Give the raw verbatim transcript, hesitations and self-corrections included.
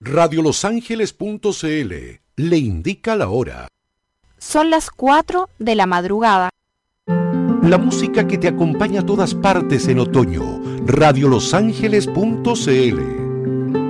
radio los ángeles punto c l le indica la hora. Son las cuatro de la madrugada. La música que te acompaña a todas partes en otoño. radio los ángeles punto c l.